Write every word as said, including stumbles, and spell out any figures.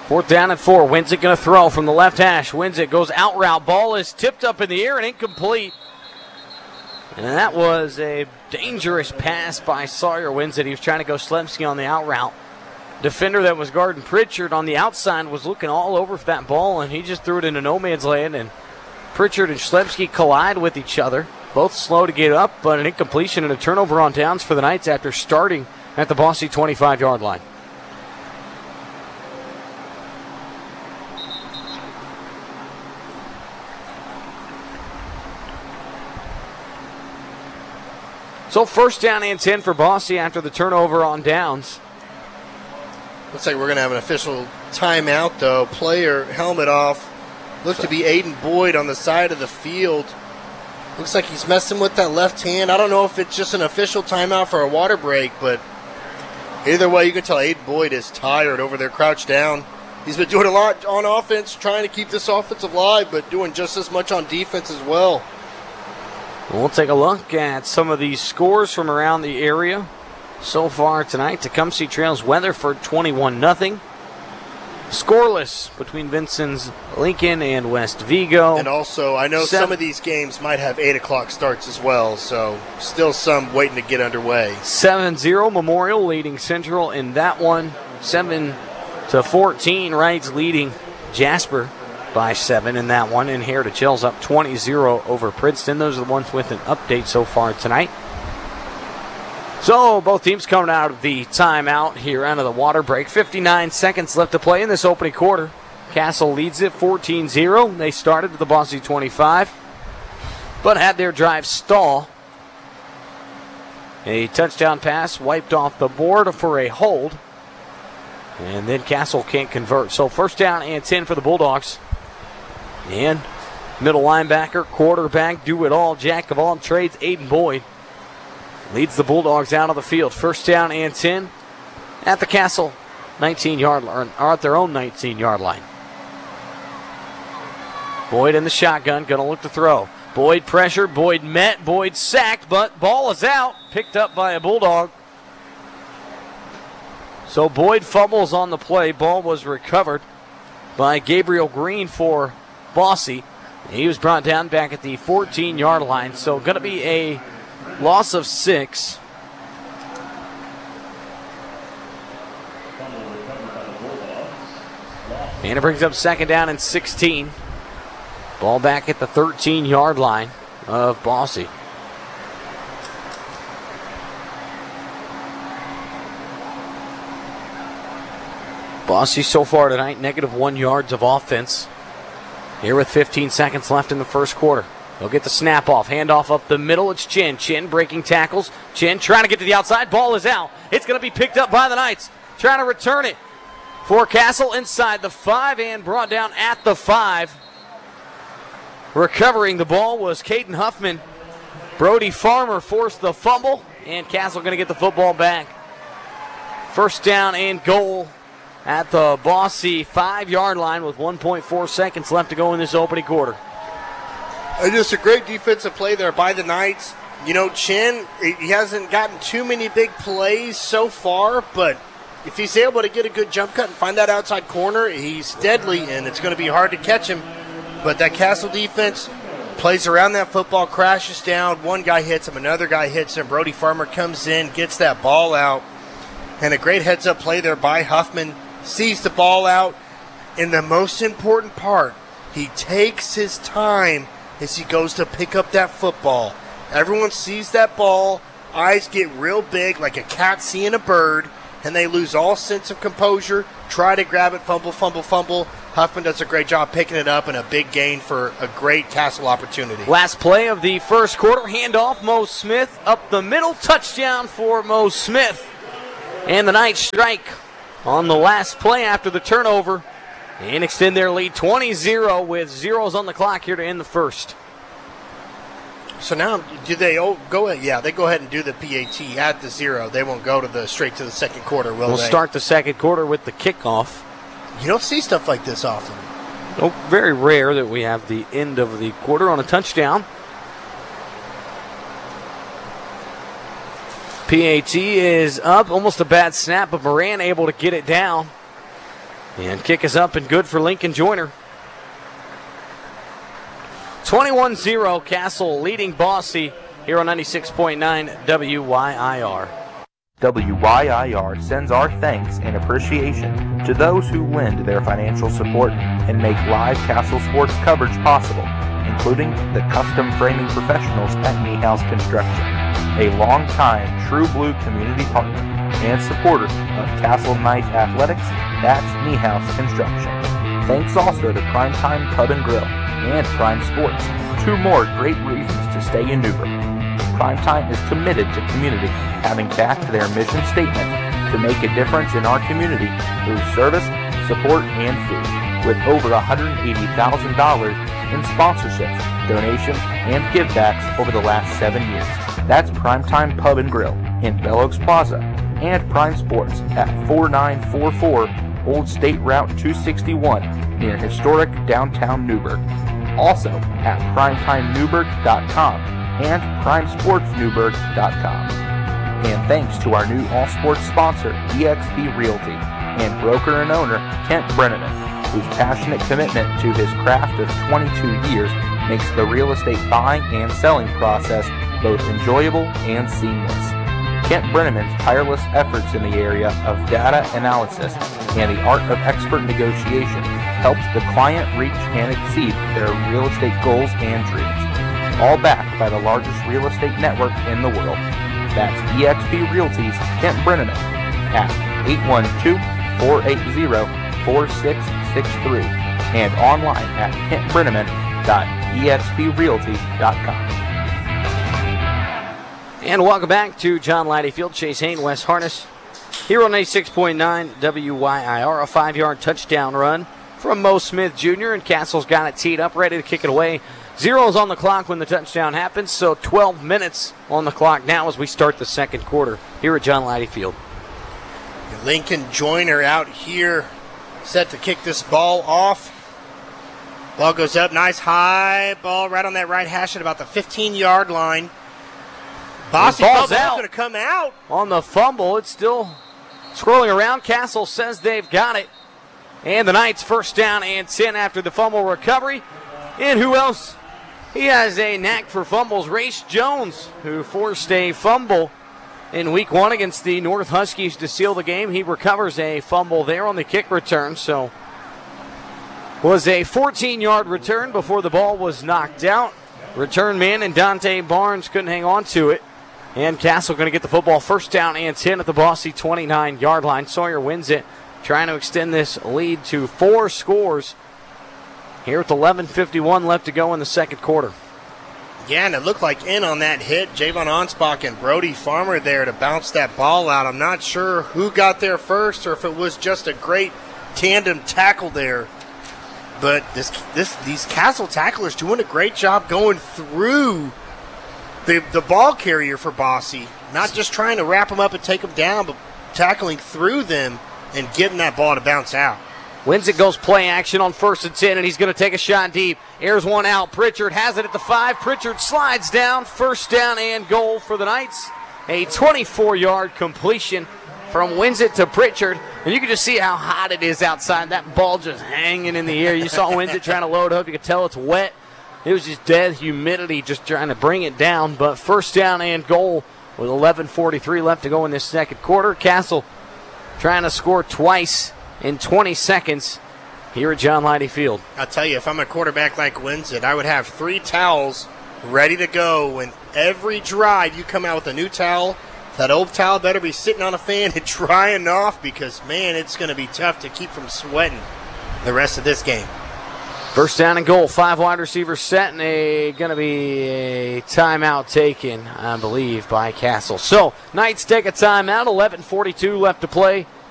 Fourth down and four. Winzig going to throw from the left hash. Winzig goes out route. Ball is tipped up in the air and incomplete. And that was a dangerous pass by Sawyer Winzig. He was trying to go Schlemski on the out route. Defender that was guarding Pritchard on the outside was looking all over for that ball, and he just threw it into no man's land, and Pritchard and Schlemski collide with each other. Both slow to get up, but an incompletion and a turnover on downs for the Knights after starting at the Bosse twenty-five-yard line. So first down and ten for Bosse after the turnover on downs. Looks like we're going to have an official timeout, though. Player helmet off. Looks to be Aiden Boyd on the side of the field. Looks like he's messing with that left hand. I don't know if it's just an official timeout for a water break, but either way, you can tell Aiden Boyd is tired over there, crouched down. He's been doing a lot on offense, trying to keep this offense alive, but doing just as much on defense as well. We'll take a look at some of these scores from around the area so far tonight. Tecumseh trails Weatherford twenty-one nothing. Scoreless between Vincent's Lincoln and West Vigo. And also, I know Seven. some of these games might have eight o'clock starts as well, so still some waiting to get underway. seven zero Memorial leading Central in that one. seven to fourteen, Wrights leading Jasper by seven in that one. And Heritage Hills up twenty zero over Princeton. Those are the ones with an update so far tonight. So both teams coming out of the timeout here out of the water break. fifty-nine seconds left to play in this opening quarter. Castle leads it fourteen zero. They started with the Bosse twenty-five, but had their drive stall. A touchdown pass wiped off the board for a hold. And then Castle can't convert. So first down and ten for the Bulldogs. And middle linebacker, quarterback, do it all, jack of all trades, Aiden Boyd leads the Bulldogs out of the field. First down and ten at the Castle nineteen-yard line, or at their own nineteen-yard line. Boyd in the shotgun, going to look to throw. Boyd pressured, Boyd met, Boyd sacked, but ball is out, picked up by a Bulldog. So Boyd fumbles on the play. Ball was recovered by Gabriel Green for Bosse. He was brought down back at the fourteen-yard line, so going to be a loss of six. And it brings up second down and sixteen. Ball back at the thirteen-yard line of Bosse. Bosse so far tonight, negative one yards of offense. Here with fifteen seconds left in the first quarter. They'll get the snap off. Handoff up the middle. It's Chin. Chin breaking tackles. Chin trying to get to the outside. Ball is out. It's going to be picked up by the Knights. Trying to return it for Castle inside the five and brought down at the five. Recovering the ball was Caden Huffman. Brody Farmer forced the fumble, and Castle going to get the football back. First down and goal at the Bosse five-yard line with one point four seconds left to go in this opening quarter. And just a great defensive play there by the Knights. You know, Chin, he hasn't gotten too many big plays so far, but if he's able to get a good jump cut and find that outside corner, he's deadly, and it's going to be hard to catch him. But that Castle defense plays around that football, crashes down. One guy hits him, another guy hits him. Brody Farmer comes in, gets that ball out. And a great heads-up play there by Huffman. Sees the ball out. And the most important part, he takes his time as he goes to pick up that football. Everyone sees that ball. Eyes get real big like a cat seeing a bird. And they lose all sense of composure. Try to grab it, fumble, fumble, fumble. Huffman does a great job picking it up and a big gain for a great Castle opportunity. Last play of the first quarter. Handoff, Mo Smith up the middle. Touchdown for Mo Smith. And the Knights strike on the last play after the turnover and extend their lead twenty zero with zeros on the clock here to end the first. So now, do they oh, go ahead? Yeah, they go ahead and do the P A T at the zero. They won't go to the straight to the second quarter, will we'll they? We'll start the second quarter with the kickoff. You don't see stuff like this often. Oh, very rare that we have the end of the quarter on a touchdown. P A T is up, almost a bad snap, but Moran able to get it down. And kick is up and good for Lincoln Joyner. twenty-one zero, Castle leading Bosse here on ninety-six point nine W Y I R. W Y I R sends our thanks and appreciation to those who lend their financial support and make live Castle sports coverage possible, including the custom framing professionals at Niehaus Construction, a long-time True Blue community partner and supporter of Castle Knights athletics. That's Niehaus Construction. Thanks also to Primetime Pub and Grill and Prime Sports, two more great reasons to stay in Newburgh. Primetime is committed to community, having backed their mission statement to make a difference in our community through service, support, and food, with over one hundred eighty thousand dollars in sponsorships, donations, and givebacks over the last seven years. That's Primetime Pub and Grill in Bell Oaks Plaza, and Prime Sports at forty-nine forty-four Old State Route two sixty-one near historic downtown Newburgh. Also at primetime newburgh dot com and prime sports newburgh dot com. And thanks to our new all-sports sponsor, E X P Realty, and broker and owner, Kent Brenneman, whose passionate commitment to his craft of twenty-two years makes the real estate buying and selling process both enjoyable and seamless. Kent Brenneman's tireless efforts in the area of data analysis and the art of expert negotiation helps the client reach and exceed their real estate goals and dreams. All backed by the largest real estate network in the world. That's E X P Realty's Kent Brenneman at eight one two, four eight zero, four six six three and online at kent brenneman dot e x p realty dot com. And welcome back to John Laddie Field. Chase Hain, West Harness, here on ninety-six point nine W Y I R. A five-yard touchdown run from Mo Smith Junior, and Castle's got it teed up, ready to kick it away. Zero's on the clock when the touchdown happens, so twelve minutes on the clock now as we start the second quarter here at John Laddie Field. Lincoln Joyner out here, set to kick this ball off. Ball goes up, nice high ball right on that right hash at about the fifteen-yard line. Bosse ball's out. out. Going to come out. On the fumble, it's still swirling around. Castle says they've got it. And the Knights first down and ten after the fumble recovery. And who else? He has a knack for fumbles. Race Jones, who forced a fumble in week one against the North Huskies to seal the game. He recovers a fumble there on the kick return. So was a fourteen-yard return before the ball was knocked out. Return man and Dante Barnes couldn't hang on to it. And Castle going to get the football first down and ten at the Bosse twenty-nine-yard line. Sawyer wins it, trying to extend this lead to four scores here with eleven fifty-one left to go in the second quarter. Yeah, and it looked like in on that hit, Javon Onspach and Brody Farmer there to bounce that ball out. I'm not sure who got there first or if it was just a great tandem tackle there. But this, this, these Castle tacklers doing a great job going through the, the ball carrier for Bosse. Not just trying to wrap them up and take them down, but tackling through them and getting that ball to bounce out. Winsick goes play action on first and ten, and he's going to take a shot deep. Airs one out. Pritchard has it at the five. Pritchard slides down. First down and goal for the Knights. A twenty-four-yard completion from Winsick to Pritchard. And you can just see how hot it is outside. That ball just hanging in the air. You saw Winsick trying to load up. You could tell it's wet. It was just dead humidity just trying to bring it down. But first down and goal with eleven forty-three left to go in this second quarter. Castle trying to score twice in twenty seconds here at John Laddie Field. I'll tell you, if I'm a quarterback like Winsick, I would have three towels ready to go. When every drive you come out with a new towel, that old towel better be sitting on a fan and drying off because, man, it's going to be tough to keep from sweating the rest of this game. First down and goal. Five wide receivers set, and a going to be a timeout taken, I believe, by Castle. So, Knights take a timeout. eleven forty-two left to play